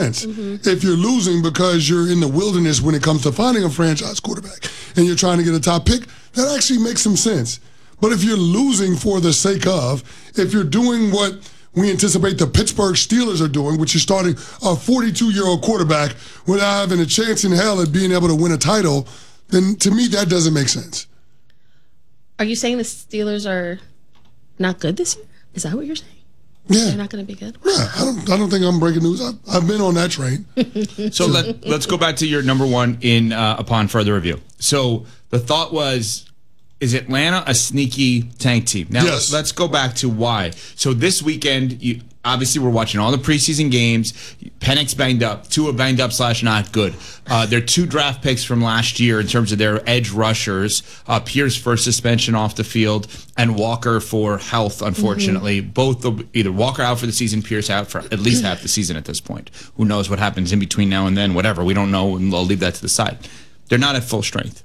sense. If you're losing because you're in the wilderness when it comes to finding a franchise quarterback and you're trying to get a top pick, that actually makes some sense. But if you're losing for the sake of, if you're doing what we anticipate the Pittsburgh Steelers are doing, which is starting a 42-year-old quarterback without having a chance in hell at being able to win a title, then to me that doesn't make sense. Are you saying the Steelers are not good this year? Is that what you're saying? Yeah. They're not going to be good? Yeah, I don't think I'm breaking news. I've been on that train. So let's go back to your number one in upon further review. So the thought was, is Atlanta a sneaky tank team? Now, yes. Let's go back to why. So this weekend, obviously we're watching all the preseason games. Penix banged up. Tua banged up / not good. They're 2 draft picks from last year in terms of their edge rushers. Pierce for suspension off the field and Walker for health, unfortunately. Both either Walker out for the season, Pierce out for at least half the season at this point. Who knows what happens in between now and then, whatever. We don't know, and I'll leave that to the side. They're not at full strength.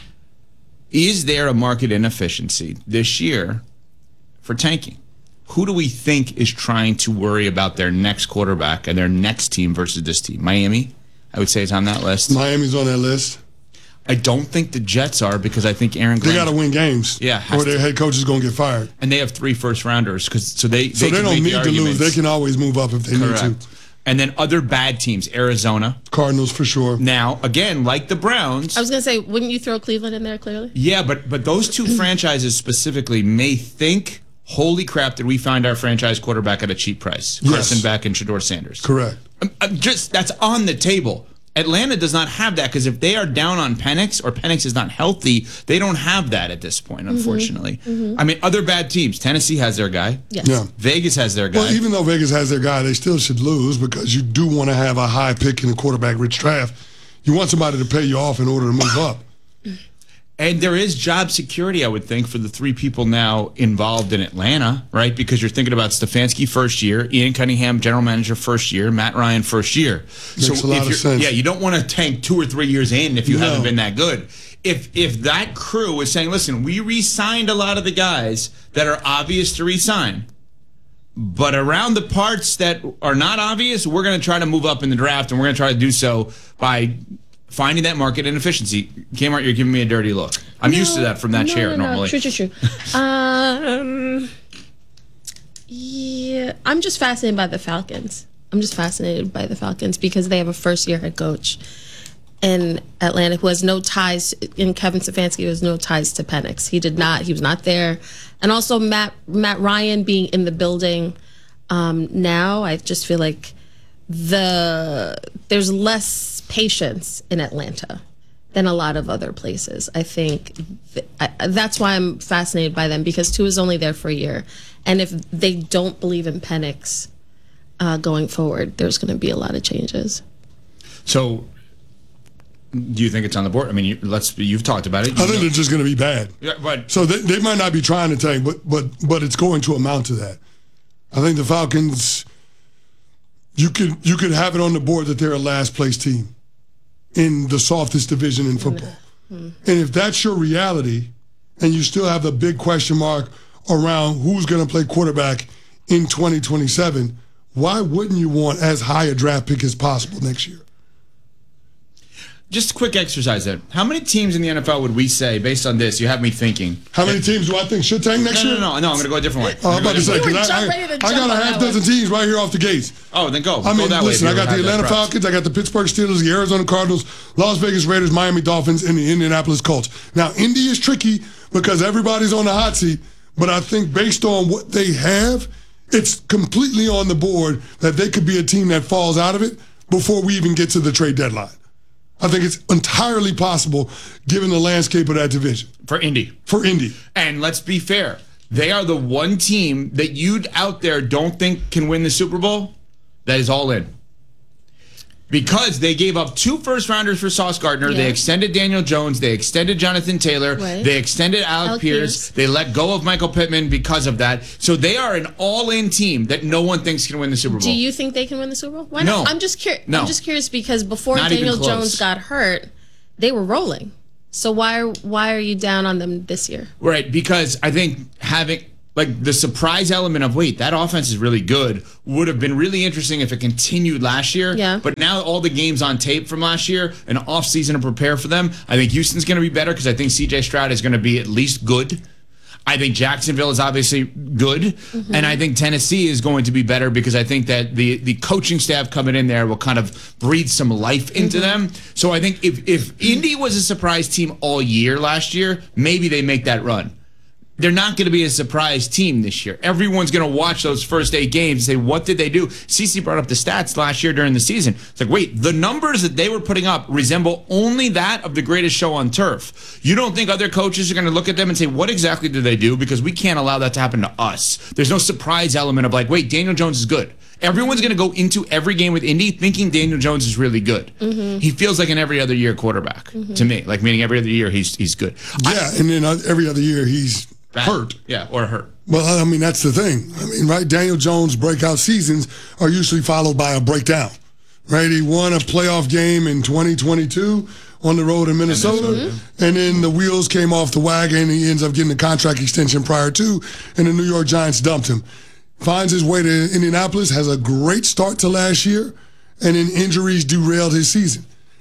Is there a market inefficiency this year for tanking? Who do we think is trying to worry about their next quarterback and their next team versus this team? Miami, I would say, is on that list. Miami's on that list. I don't think the Jets are because I think Aaron Glenn... They got to win games. Yeah. Or their head coach is going to get fired. And they have 3 first-rounders. So they don't need to lose. They can always move up if they need to. And then other bad teams, Arizona. Cardinals for sure. Now, again, like the Browns. I was going to say, wouldn't you throw Cleveland in there, clearly? Yeah, but those 2 franchises specifically may think, holy crap, did we find our franchise quarterback at a cheap price? Yes. Carson Beck and Shedeur Sanders. Correct. That's on the table. Atlanta does not have that because if they are down on Penix or Penix is not healthy, they don't have that at this point, unfortunately. I mean, other bad teams. Tennessee has their guy. Yes. Yeah. Vegas has their guy. Well, even though Vegas has their guy, they still should lose because you do want to have a high pick in a quarterback-rich draft. You want somebody to pay you off in order to move up. And there is job security, I would think, for the 3 people now involved in Atlanta, right? Because you're thinking about Stefanski first year, Ian Cunningham, general manager first year, Matt Ryan first year. Makes a lot of sense. Yeah, you don't want to tank 2 or 3 years in if you haven't been that good. If that crew is saying, listen, we re-signed a lot of the guys that are obvious to re-sign, but around the parts that are not obvious, we're going to try to move up in the draft, and we're going to try to do so by finding that market inefficiency. Kmart, you're giving me a dirty look. I'm used to that from that chair normally. True. Yeah, I'm just fascinated by the Falcons. Because they have a first-year head coach in Atlanta who has no ties, in Kevin Stefanski, who has no ties to Penix. He was not there. And also Matt Ryan being in the building now, I just feel like there's less patience in Atlanta than a lot of other places. I think that's why I'm fascinated by them, because Tua is only there for a year. And if they don't believe in Penix going forward, there's going to be a lot of changes. So do you think it's on the board? I mean, you've talked about it. I think they're just going to be bad. Yeah, but so they might not be trying to tank, but it's going to amount to that. I think the Falcons, you could have it on the board that they're a last place team in the softest division in football. And if that's your reality, and you still have the big question mark around who's going to play quarterback in 2027, why wouldn't you want as high a draft pick as possible next year? Just a quick exercise then. How many teams in the NFL would we say, based on this, you have me thinking? How many teams do I think should tank next year? No, I'm going to go a different way. I'm about to say, because I got a half dozen teams right here off the gates. Oh, then go. I mean, go that listen, way I got the Atlanta Falcons, I got the Pittsburgh Steelers, the Arizona Cardinals, Las Vegas Raiders, Miami Dolphins, and the Indianapolis Colts. Now, Indy is tricky because everybody's on the hot seat, but I think based on what they have, it's completely on the board that they could be a team that falls out of it before we even get to the trade deadline. I think it's entirely possible given the landscape of that division. For Indy. And let's be fair. They are the one team that you out there don't think can win the Super Bowl that is all in. Because they gave up 2 first-rounders for Sauce Gardner. Yeah. They extended Daniel Jones. They extended Jonathan Taylor. Right. They extended Alec Pierce. They let go of Michael Pittman because of that. So they are an all-in team that no one thinks can win the Super Bowl. Do you think they can win the Super Bowl? Why no. not? I'm just curious. No. I'm just curious because before Daniel Jones got hurt, they were rolling. So why are you down on them this year? Right, because I think having like the surprise element of, wait, that offense is really good, would have been really interesting if it continued last year. Yeah. But now all the games on tape from last year, an offseason to prepare for them, I think Houston's going to be better because I think C.J. Stroud is going to be at least good. I think Jacksonville is obviously good, and I think Tennessee is going to be better because I think that the coaching staff coming in there will kind of breathe some life into them. So I think if Indy was a surprise team all year last year, maybe they make that run. They're not going to be a surprise team this year. Everyone's going to watch those first 8 games and say, what did they do? CeCe brought up the stats last year during the season. It's like, wait, the numbers that they were putting up resemble only that of the greatest show on turf. You don't think other coaches are going to look at them and say, what exactly did they do? Because we can't allow that to happen to us. There's no surprise element of like, wait, Daniel Jones is good. Everyone's going to go into every game with Indy thinking Daniel Jones is really good. He feels like an every other year quarterback to me. Like, meaning every other year he's good. Yeah, and then every other year he's hurt. Yeah, or hurt. Well, I mean, that's the thing. I mean, right, Daniel Jones' breakout seasons are usually followed by a breakdown, right? He won a playoff game in 2022 on the road in Minnesota, and then the wheels came off the wagon, and he ends up getting a contract extension prior to, and the New York Giants dumped him. Finds his way to Indianapolis, has a great start to last year, and then injuries derailed his season.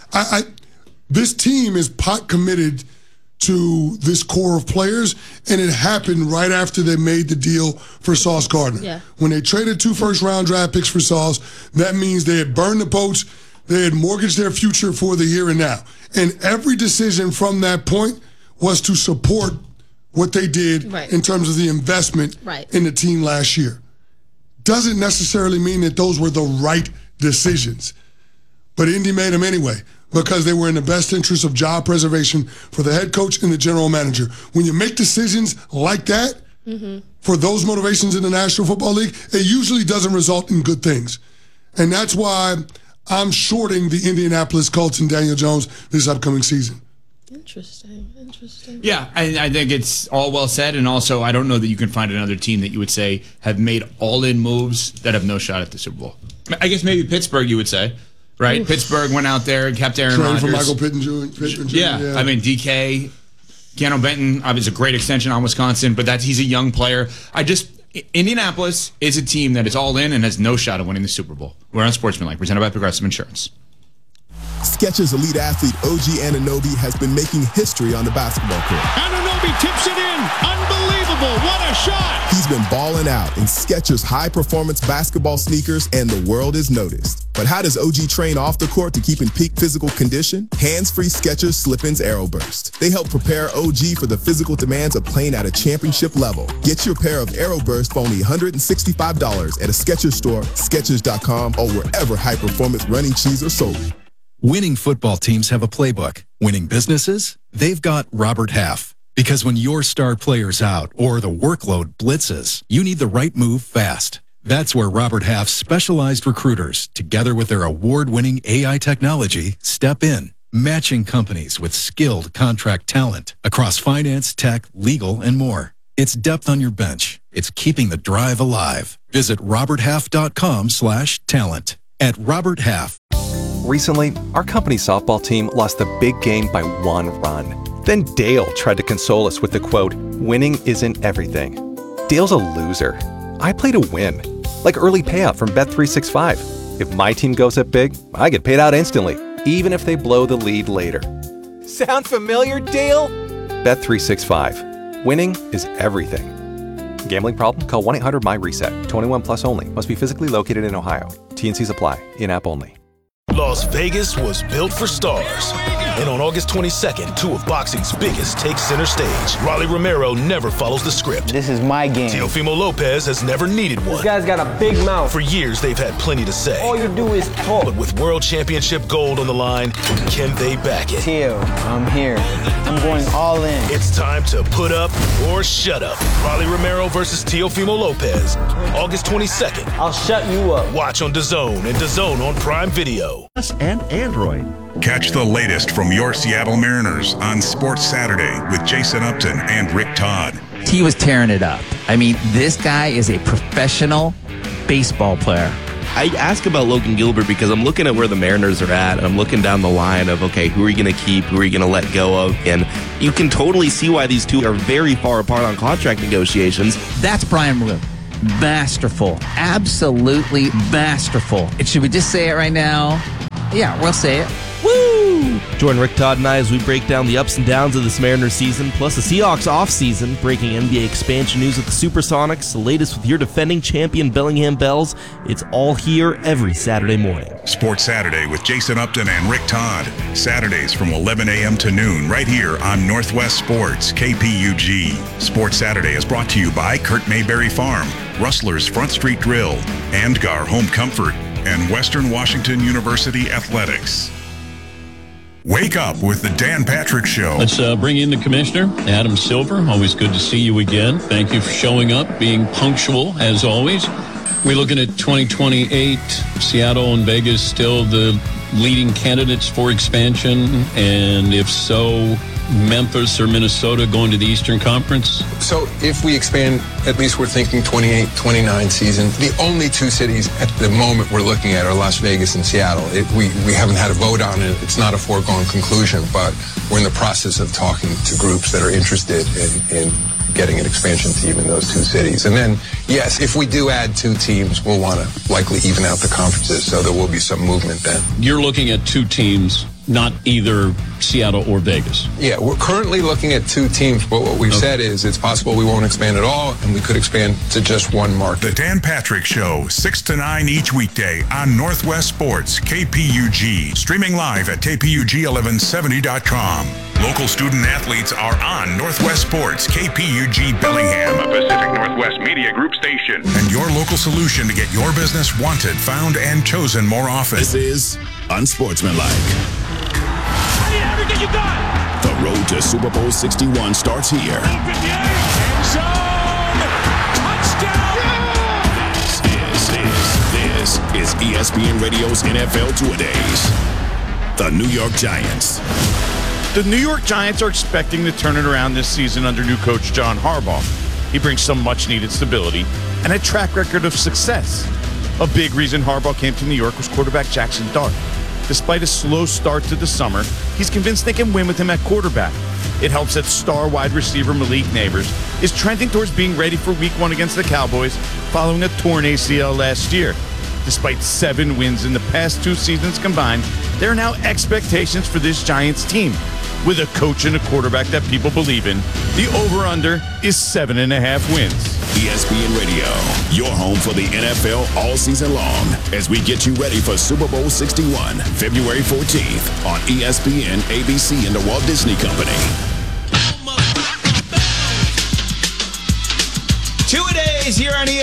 This team is pot committed to this core of players, and it happened right after they made the deal for Sauce Gardner. Yeah. When they traded 2 first-round draft picks for Sauce, that means they had burned the boats, they had mortgaged their future for the here and now. And every decision from that point was to support what they did in terms of the investment in the team last year. Doesn't necessarily mean that those were the right decisions, but Indy made them anyway, because they were in the best interest of job preservation for the head coach and the general manager. When you make decisions like that, for those motivations in the National Football League, it usually doesn't result in good things. And that's why I'm shorting the Indianapolis Colts and Daniel Jones this upcoming season. Interesting. Yeah, I think it's all well said, and also I don't know that you can find another team that you would say have made all-in moves that have no shot at the Super Bowl. I guess maybe Pittsburgh, you would say. Right, Pittsburgh went out there and kept Aaron Rodgers. For Michael Pittman Jr. Yeah, I mean DK, Keanu Benton, obviously a great extension on Wisconsin, but he's a young player. Indianapolis is a team that is all in and has no shot of winning the Super Bowl. We're on Sportsmanlike, presented by Progressive Insurance. Skechers elite athlete OG Anunoby has been making history on the basketball court. Anunoby tips it in. Unbelievable. What a shot. He's been balling out in Skechers high-performance basketball sneakers, and the world has noticed. But how does OG train off the court to keep in peak physical condition? Hands-free Skechers Slip-ins Aeroburst. They help prepare OG for the physical demands of playing at a championship level. Get your pair of Aeroburst for only $165 at a Skechers store, Skechers.com, or wherever high-performance running shoes are sold. Winning football teams have a playbook. Winning businesses? They've got Robert Half. Because when your star player's out or the workload blitzes, you need the right move fast. That's where Robert Half's specialized recruiters, together with their award-winning AI technology, step in, matching companies with skilled contract talent across finance, tech, legal, and more. It's depth on your bench. It's keeping the drive alive. Visit roberthalf.com/talent. At Robert Half. Recently, our company's softball team lost the big game by 1 run. Then Dale tried to console us with the quote, "Winning isn't everything." Dale's a loser. I play to win, like early payout from Bet365. If my team goes up big, I get paid out instantly, even if they blow the lead later. Sound familiar, Dale? Bet365. Winning is everything. Gambling problem? Call 1-800-MY-RESET. 21 plus only. Must be physically located in Ohio. T&Cs apply. In-app only. Las Vegas was built for stars. And on August 22nd, 2 of boxing's biggest take center stage. Rolly Romero never follows the script. This is my game. Teofimo Lopez has never needed one. This guy's got a big mouth. For years, they've had plenty to say. All you do is talk. But with World Championship gold on the line, can they back it? Teo, I'm here. I'm going all in. It's time to put up or shut up. Rolly Romero versus Teofimo Lopez. August 22nd. I'll shut you up. Watch on DAZN and DAZN on Prime Video. And Android. Catch the latest from your Seattle Mariners on Sports Saturday with Jason Upton and Rick Todd. He was tearing it up. I mean, this guy is a professional baseball player. I ask about Logan Gilbert because I'm looking at where the Mariners are at, and I'm looking down the line of, okay, who are you going to keep, who are you going to let go of? And you can totally see why these two are very far apart on contract negotiations. That's Brian Maroon. Masterful. Absolutely masterful. And should we just say it right now? Yeah, we'll say it. Woo! Join Rick Todd and I as we break down the ups and downs of this Mariners season, plus the Seahawks offseason, breaking NBA expansion news with the Supersonics, the latest with your defending champion Bellingham Bells. It's all here every Saturday morning. Sports Saturday with Jason Upton and Rick Todd. Saturdays from 11 a.m. to noon right here on Northwest Sports, KPUG. Sports Saturday is brought to you by Kurt Mayberry Farm, Rustler's Front Street Grill, Andgar Home Comfort, and Western Washington University Athletics. Wake up with the Dan Patrick Show. Let's bring in the commissioner, Adam Silver. Always good to see you again. Thank you for showing up, being punctual as always. We're looking at 2028. Seattle and Vegas still the leading candidates for expansion, and if so, Memphis or Minnesota going to the Eastern Conference? So if we expand, at least we're thinking 28, 29 season. The only two cities at the moment we're looking at are Las Vegas and Seattle. We haven't had a vote on it. It's not a foregone conclusion, but we're in the process of talking to groups that are interested in getting an expansion team in those two cities. And then, yes, if we do add two teams, we'll want to likely even out the conferences, so there will be some movement then. You're looking at two teams, not either Seattle or Vegas. Yeah, we're currently looking at two teams, but what we've said is it's possible we won't expand at all, and we could expand to just one market. The Dan Patrick Show, 6 to 9 each weekday on Northwest Sports, KPUG. Streaming live at KPUG1170.com. Local student athletes are on Northwest Sports, KPUG Bellingham, a Pacific Northwest Media Group station. And your local solution to get your business wanted, found, and chosen more often. This is Unsportsmanlike. Everything you got. The road to Super Bowl 61 starts here. This is ESPN Radio's NFL Two-A-Days. The New York Giants. The New York Giants are expecting to turn it around this season under new coach John Harbaugh. He brings some much-needed stability and a track record of success. A big reason Harbaugh came to New York was quarterback Jackson Dart. Despite a slow start to the summer, he's convinced they can win with him at quarterback. It helps that star wide receiver Malik Neighbors is trending towards being ready for Week 1 against the Cowboys following a torn ACL last year. Despite 7 wins in the past 2 seasons combined, there are now expectations for this Giants team. With a coach and a quarterback that people believe in, the over-under is 7.5 wins. ESPN Radio, your home for the NFL all season long, as we get you ready for Super Bowl 61, February 14th on ESPN, ABC, and the Walt Disney Company. Two-A-Days here on ESPN.